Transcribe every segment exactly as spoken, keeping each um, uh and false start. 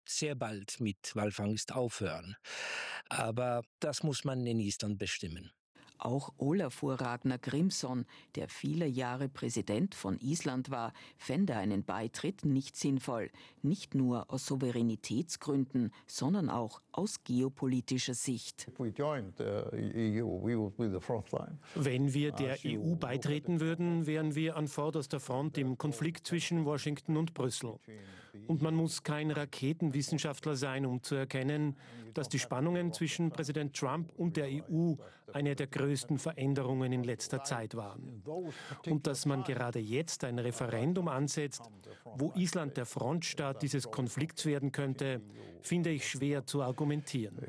sehr bald mit Walfangst aufhören. Aber das muss man in Island bestimmen. Auch Ólafur Ragnar Grímsson, der viele Jahre Präsident von Island war, fände einen Beitritt nicht sinnvoll. Nicht nur aus Souveränitätsgründen, sondern auch aus geopolitischer Sicht. Wenn wir der E U beitreten würden, wären wir an vorderster Front im Konflikt zwischen Washington und Brüssel. Und man muss kein Raketenwissenschaftler sein, um zu erkennen, dass die Spannungen zwischen Präsident Trump und der E U eine der größten Veränderungen in letzter Zeit waren. Und dass man gerade jetzt ein Referendum ansetzt, wo Island der Frontstaat dieses Konflikts werden könnte, finde ich schwer zu argumentieren.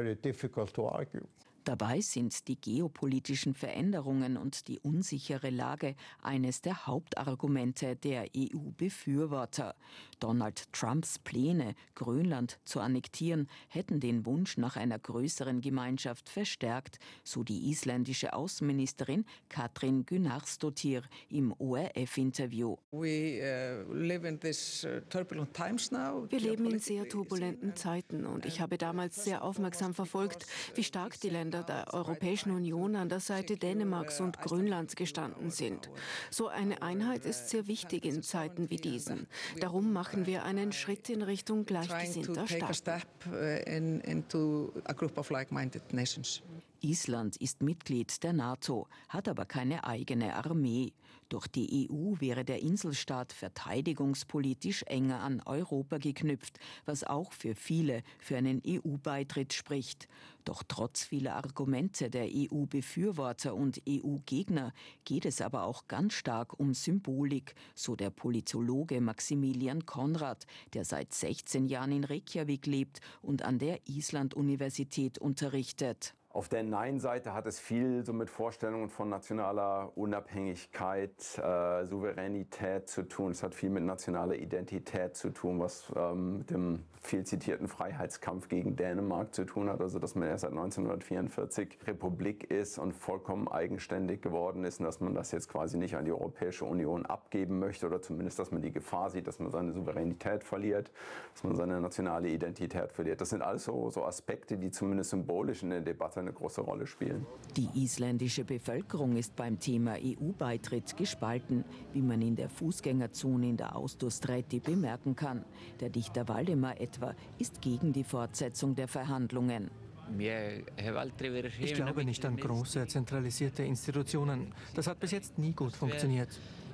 Dabei sind die geopolitischen Veränderungen und die unsichere Lage eines der Hauptargumente der E U-Befürworter. Donald Trumps Pläne, Grönland zu annektieren, hätten den Wunsch nach einer größeren Gemeinschaft verstärkt, so die isländische Außenministerin Katrín Gunnarsdóttir im O R F-Interview. Wir leben in sehr turbulenten Zeiten und ich habe damals sehr aufmerksam verfolgt, wie stark die Länder der Europäischen Union an der Seite Dänemarks und Grönlands gestanden sind. So eine Einheit ist sehr wichtig in Zeiten wie diesen. Darum machen wir einen Schritt in Richtung gleichgesinnter Staaten. Island ist Mitglied der NATO, hat aber keine eigene Armee. Durch die E U wäre der Inselstaat verteidigungspolitisch enger an Europa geknüpft, was auch für viele für einen E U-Beitritt spricht. Doch trotz vieler Argumente der E U-Befürworter und E U-Gegner geht es aber auch ganz stark um Symbolik, so der Politologe Maximilian Konrad, der seit sechzehn Jahren in Reykjavik lebt und an der Island-Universität unterrichtet. Auf der Nein-Seite hat es viel so mit Vorstellungen von nationaler Unabhängigkeit, äh, Souveränität zu tun. Es hat viel mit nationaler Identität zu tun, was ähm, mit dem viel zitierten Freiheitskampf gegen Dänemark zu tun hat. Also dass man erst seit neunzehnhundertvierundvierzig Republik ist und vollkommen eigenständig geworden ist und dass man das jetzt quasi nicht an die Europäische Union abgeben möchte oder zumindest, dass man die Gefahr sieht, dass man seine Souveränität verliert, dass man seine nationale Identität verliert. Das sind alles so, so Aspekte, die zumindest symbolisch in der Debatte eine große Rolle spielen. Die isländische Bevölkerung ist beim Thema E U-Beitritt gespalten, wie man in der Fußgängerzone in der Austurstræti bemerken kann. Der Dichter Valdimar etwa ist gegen die Fortsetzung der Verhandlungen. Ich glaube nicht an große, zentralisierte Institutionen. Das hat bis jetzt nie gut funktioniert.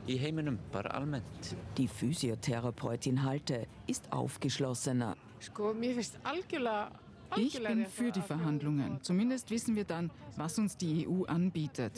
Die Physiotherapeutin Halte ist aufgeschlossener. Ich bin für die Verhandlungen. Zumindest wissen wir dann, was uns die E U anbietet.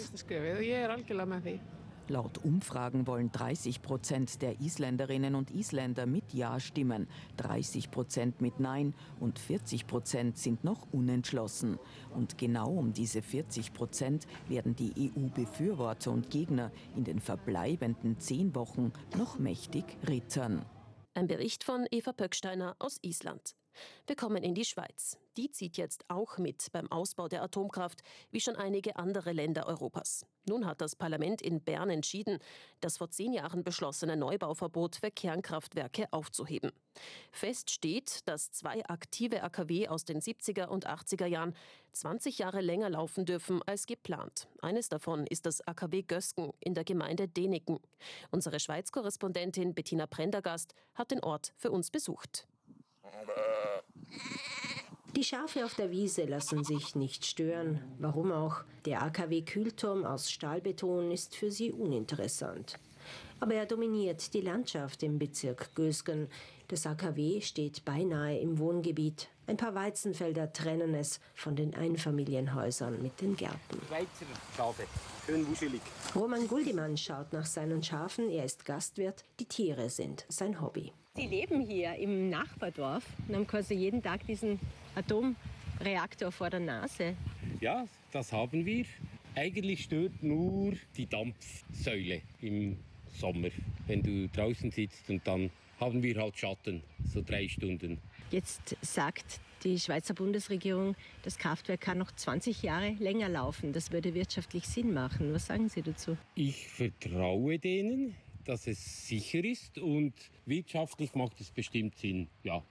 Laut Umfragen wollen dreißig Prozent der Isländerinnen und Isländer mit Ja stimmen, dreißig Prozent mit Nein und vierzig Prozent sind noch unentschlossen. Und genau um diese vierzig Prozent werden die E U-Befürworter und Gegner in den verbleibenden zehn Wochen noch mächtig rittern. Ein Bericht von Eva Pöcksteiner aus Island. Wir kommen in die Schweiz. Die zieht jetzt auch mit beim Ausbau der Atomkraft, wie schon einige andere Länder Europas. Nun hat das Parlament in Bern entschieden, das vor zehn Jahren beschlossene Neubauverbot für Kernkraftwerke aufzuheben. Fest steht, dass zwei aktive A K W aus den siebziger und achtziger Jahren zwanzig Jahre länger laufen dürfen als geplant. Eines davon ist das A K W Gösgen in der Gemeinde Däniken. Unsere Schweiz-Korrespondentin Bettina Prendergast hat den Ort für uns besucht. Die Schafe auf der Wiese lassen sich nicht stören. Warum auch? Der A K W-Kühlturm aus Stahlbeton ist für sie uninteressant. Aber er dominiert die Landschaft im Bezirk Gösgen. Das A K W steht beinahe im Wohngebiet. Ein paar Weizenfelder trennen es von den Einfamilienhäusern mit den Gärten. Schweizer Schafe, schön wuschelig. Roman Guldimann schaut nach seinen Schafen. Er ist Gastwirt. Die Tiere sind sein Hobby. Sie leben hier im Nachbardorf und haben quasi jeden Tag diesen Atomreaktor vor der Nase. Ja, das haben wir. Eigentlich stört nur die Dampfsäule im Sommer, wenn du draußen sitzt und dann haben wir halt Schatten, so drei Stunden. Jetzt sagt die Schweizer Bundesregierung, das Kraftwerk kann noch zwanzig Jahre länger laufen. Das würde wirtschaftlich Sinn machen. Was sagen Sie dazu? Ich vertraue denen, dass es sicher ist und wirtschaftlich macht es bestimmt Sinn, ja.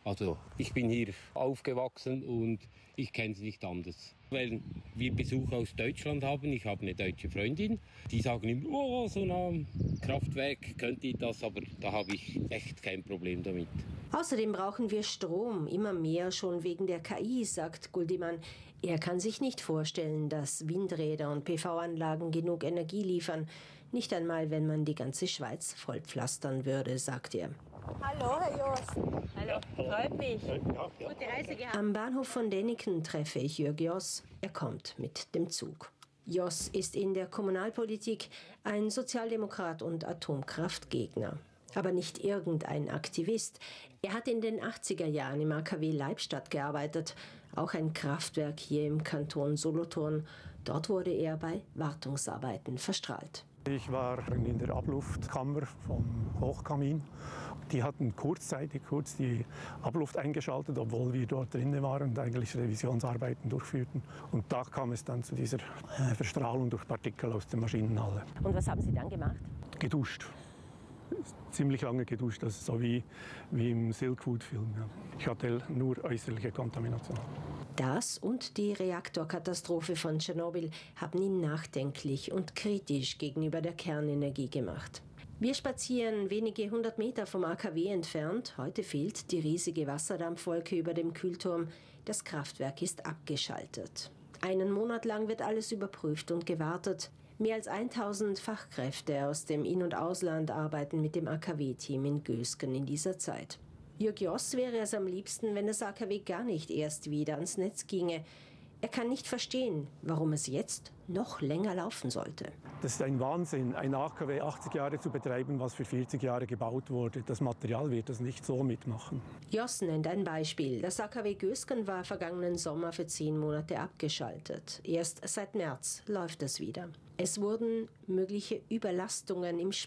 Also ich bin hier aufgewachsen und ich kenne es nicht anders. Weil wir Besuch aus Deutschland haben, ich habe eine deutsche Freundin, die sagen immer, oh, so ein Kraftwerk, könnt ihr das, aber da habe ich echt kein Problem damit. Außerdem brauchen wir Strom, immer mehr schon wegen der K I, sagt Guldiman. Er kann sich nicht vorstellen, dass Windräder und P V-Anlagen genug Energie liefern. Nicht einmal, wenn man die ganze Schweiz vollpflastern würde, sagt er. Hallo, Herr Jost. Hallo, freut mich. Gute Reise gehabt. Am Bahnhof von Däniken treffe ich Jörg Joss. Er kommt mit dem Zug. Joss ist in der Kommunalpolitik ein Sozialdemokrat und Atomkraftgegner. Aber nicht irgendein Aktivist. Er hat in den achtziger Jahren im A K W Leibstadt gearbeitet, auch ein Kraftwerk hier im Kanton Solothurn. Dort wurde er bei Wartungsarbeiten verstrahlt. Ich war in der Abluftkammer vom Hochkamin. Die hatten kurzzeitig kurz die Abluft eingeschaltet, obwohl wir dort drinnen waren und eigentlich Revisionsarbeiten durchführten. Und da kam es dann zu dieser Verstrahlung durch Partikel aus der Maschinenhalle. Und was haben Sie dann gemacht? Geduscht. Ziemlich lange geduscht, das ist so wie, wie im Silkwood-Film. Ja. Ich hatte nur äußerliche Kontamination. Das und die Reaktorkatastrophe von Tschernobyl haben ihn nachdenklich und kritisch gegenüber der Kernenergie gemacht. Wir spazieren wenige hundert Meter vom A K W entfernt. Heute fehlt die riesige Wasserdampfwolke über dem Kühlturm. Das Kraftwerk ist abgeschaltet. Einen Monat lang wird alles überprüft und gewartet. Mehr als tausend Fachkräfte aus dem In- und Ausland arbeiten mit dem A K W-Team in Gösgen in dieser Zeit. Jörg Joss wäre es am liebsten, wenn das A K W gar nicht erst wieder ans Netz ginge. Er kann nicht verstehen, warum es jetzt noch länger laufen sollte. Das ist ein Wahnsinn, ein A K W achtzig Jahre zu betreiben, was für vierzig Jahre gebaut wurde. Das Material wird das nicht so mitmachen. Joss nennt ein Beispiel. Das A K W Gösgen war vergangenen Sommer für zehn Monate abgeschaltet. Erst seit März läuft es wieder. Es wurden mögliche Überlastungen im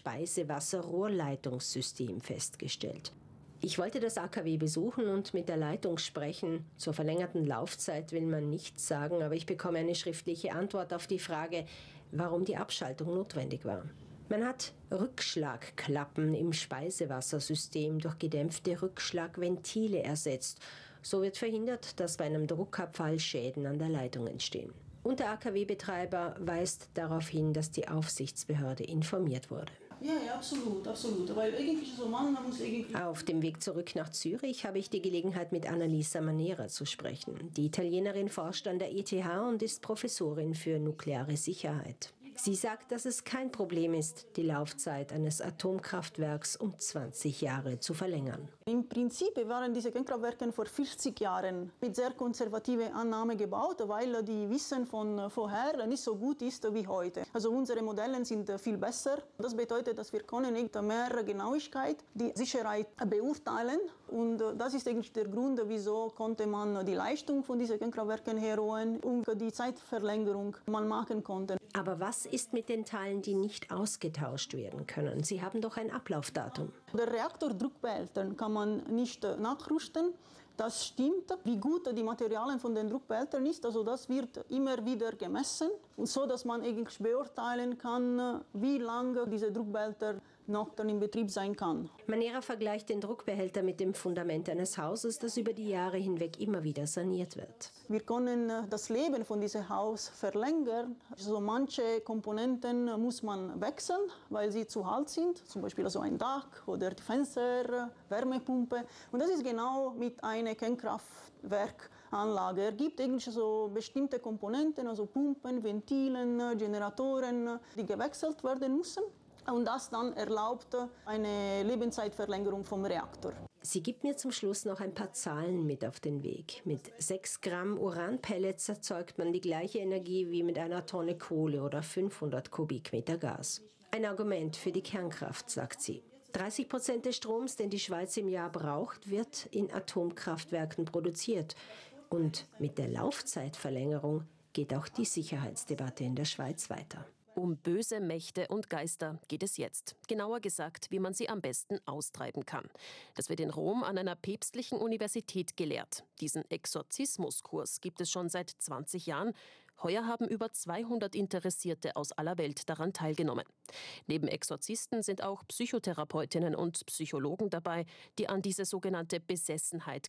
Speisewasser-Rohrleitungssystem festgestellt. Ich wollte das A K W besuchen und mit der Leitung sprechen. Zur verlängerten Laufzeit will man nichts sagen, aber ich bekomme eine schriftliche Antwort auf die Frage, warum die Abschaltung notwendig war. Man hat Rückschlagklappen im Speisewassersystem durch gedämpfte Rückschlagventile ersetzt. So wird verhindert, dass bei einem Druckabfall Schäden an der Leitung entstehen. Und der A K W-Betreiber weist darauf hin, dass die Aufsichtsbehörde informiert wurde. Ja, ja, absolut, absolut. Weil eigentlich so man, man muss irgendwie... Auf dem Weg zurück nach Zürich habe ich die Gelegenheit, mit Annalisa Manera zu sprechen. Die Italienerin forscht an der E T H und ist Professorin für nukleare Sicherheit. Sie sagt, dass es kein Problem ist, die Laufzeit eines Atomkraftwerks um zwanzig Jahre zu verlängern. Im Prinzip waren diese Kernkraftwerke vor vierzig Jahren mit sehr konservativen Annahmen gebaut, weil die Wissen von vorher nicht so gut ist wie heute. Also unsere Modelle sind viel besser. Das bedeutet, dass wir können mit mehr Genauigkeit die Sicherheit beurteilen. Und das ist eigentlich der Grund, wieso konnte man die Leistung von diesen Kernkraftwerken erhöhen und die Zeitverlängerung man machen konnte. Aber was ist mit den Teilen, die nicht ausgetauscht werden können? Sie haben doch ein Ablaufdatum. Der Reaktordruckbehälter kann man nicht nachrüsten. Das stimmt. Wie gut die Materialien von den Druckbehältern ist, also das wird immer wieder gemessen, so dass man eigentlich beurteilen kann, wie lange diese Druckbehälter noch dann in Betrieb sein kann. Manera vergleicht den Druckbehälter mit dem Fundament eines Hauses, das über die Jahre hinweg immer wieder saniert wird. Wir können das Leben von diesem Haus verlängern. Also manche Komponenten muss man wechseln, weil sie zu alt sind, zum Beispiel also ein Dach oder die Fenster, Wärmepumpe. Und das ist genau mit einer Kernkraftwerkanlage. Es gibt eigentlich so bestimmte Komponenten, also Pumpen, Ventilen, Generatoren, die gewechselt werden müssen. Und das dann erlaubt eine Lebenszeitverlängerung vom Reaktor. Sie gibt mir zum Schluss noch ein paar Zahlen mit auf den Weg. Mit sechs Gramm Uranpellets erzeugt man die gleiche Energie wie mit einer Tonne Kohle oder fünfhundert Kubikmeter Gas. Ein Argument für die Kernkraft, sagt sie. dreißig Prozent des Stroms, den die Schweiz im Jahr braucht, wird in Atomkraftwerken produziert. Und mit der Laufzeitverlängerung geht auch die Sicherheitsdebatte in der Schweiz weiter. Um böse Mächte und Geister geht es jetzt. Genauer gesagt, wie man sie am besten austreiben kann. Das wird in Rom an einer päpstlichen Universität gelehrt. Diesen Exorzismuskurs gibt es schon seit zwanzig Jahren. Heuer haben über zweihundert Interessierte aus aller Welt daran teilgenommen. Neben Exorzisten sind auch Psychotherapeutinnen und Psychologen dabei, die an diese sogenannte Besessenheit